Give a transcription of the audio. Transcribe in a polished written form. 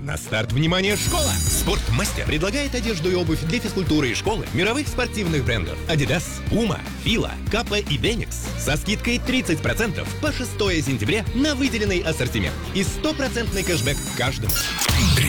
На старт, внимание, школа! Спортмастер предлагает одежду и обувь для физкультуры и школы мировых спортивных брендов Adidas, Puma, Fila, Kappa и Denix со скидкой 30% по 6 сентября на выделенный ассортимент и 100% кэшбэк каждому.